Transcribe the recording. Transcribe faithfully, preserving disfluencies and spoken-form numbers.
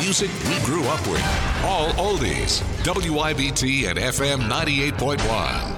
music we grew up with. All oldies. W I B T and F M ninety-eight point one.